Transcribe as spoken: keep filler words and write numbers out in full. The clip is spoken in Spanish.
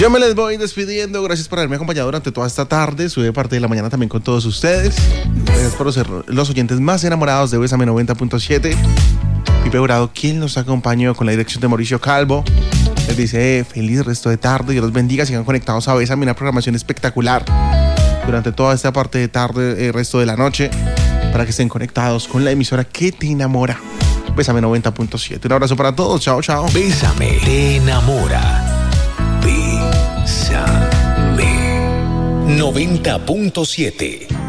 Yo me les voy despidiendo. Gracias por haberme acompañado durante toda esta tarde. Sube parte de la mañana también con todos ustedes. Gracias por ser los oyentes más enamorados de Bésame noventa punto siete. Pipe Jurado, quien nos acompañó con la dirección de Mauricio Calvo. Les dice eh, feliz resto de tarde. Dios los bendiga. Sigan conectados a Bésame, una programación espectacular durante toda esta parte de tarde, el resto de la noche, para que estén conectados con la emisora que te enamora. Bésame noventa punto siete. Un abrazo para todos. Chao, chao. Bésame te enamora. Bésame noventa punto siete.